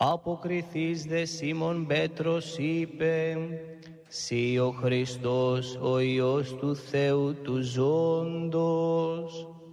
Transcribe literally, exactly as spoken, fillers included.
Αποκριθείς δε Σίμων Πέτρος είπε, «Συ ο Χριστός, ο Υιός του Θεού του ζώντος».